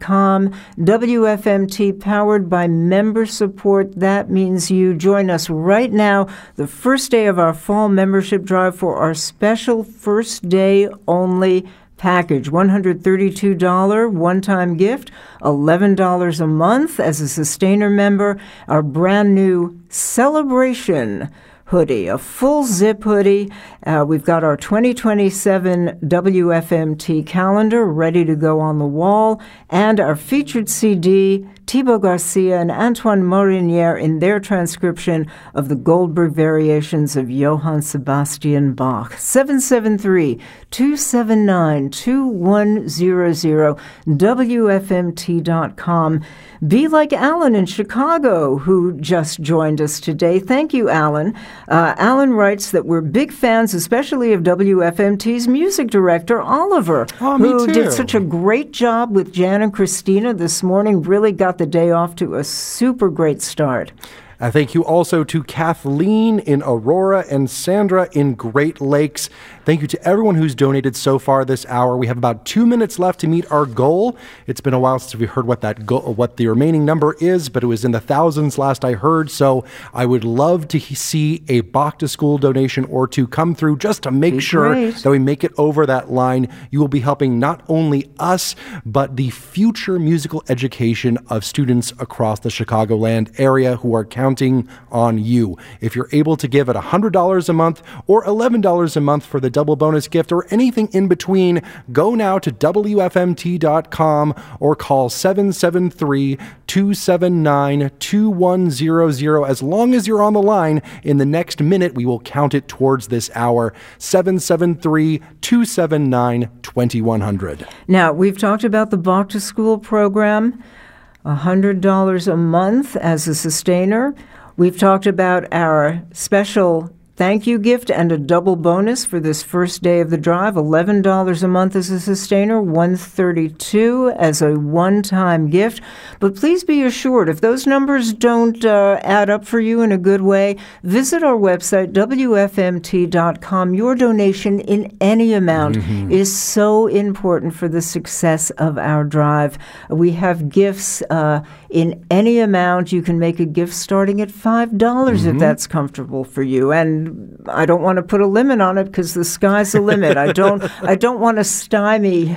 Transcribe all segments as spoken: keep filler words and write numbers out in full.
com. W F M T powered by member support. That means you join us right now, the first day of our fall membership drive for our special first day only package. one hundred thirty-two dollars one-time gift, eleven dollars a month as a Sustainer member. Our brand new Celebration hoodie, a full zip hoodie. Uh, we've got our twenty twenty-seven W F M T calendar ready to go on the wall, and our featured C D, Thibaut Garcia and Antoine Morinier in their transcription of the Goldberg variations of Johann Sebastian Bach. seven seven three, two seven nine, two one zero zero, W F M T dot com. Be like Alan in Chicago, who just joined us today. Thank you, Alan. Uh, Alan writes that we're big fans, especially of W F M T's music director, Oliver, oh, me who too. did such a great job with Jan and Christina this morning, really got the day off to a super great start. Uh, thank you also to Kathleen in Aurora and Sandra in Great Lakes. Thank you to everyone who's donated so far this hour. We have about two minutes left to meet our goal. It's been a while since we heard what that goal, what the remaining number is, but it was in the thousands last I heard. So I would love to see a Bach to School donation or two come through just to make Be sure great. that we make it over that line. You will be helping not only us, but the future musical education of students across the Chicagoland area who are counting on you. If you're able to give at one hundred dollars a month or eleven dollars a month for the double bonus gift or anything in between, go now to W F M T dot com or call seven seven three, two seven nine, two one zero zero. As long as you're on the line, in the next minute, we will count it towards this hour. seven seven three, two seven nine, two one zero zero. Now, we've talked about the Bach to School program, one hundred dollars a month as a Sustainer. We've talked about our special thank you gift and a double bonus for this first day of the drive, eleven dollars a month as a Sustainer, one hundred thirty-two dollars as a one-time gift. But please be assured, if those numbers don't uh, add up for you in a good way, visit our website, W F M T dot com. Your donation in any amount mm-hmm. is so important for the success of our drive. We have gifts uh, in any amount. You can make a gift starting at five dollars mm-hmm. if that's comfortable for you. And I don't want to put a limit on it because the sky's the limit. I don't I don't want to stymie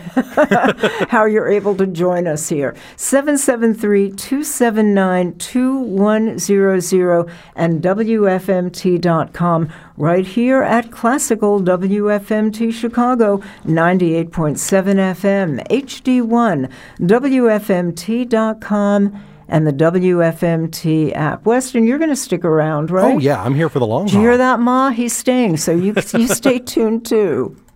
how you're able to join us here. seven seven three, two seven nine, two one zero zero and W F M T dot com. Right here at Classical W F M T Chicago, ninety-eight point seven F M, H D one, W F M T dot com. And the W F M T app. Weston, you're going to stick around, right? Oh, yeah. I'm here for the long haul. Did you hear that, Ma? He's staying, so you you stay tuned, too.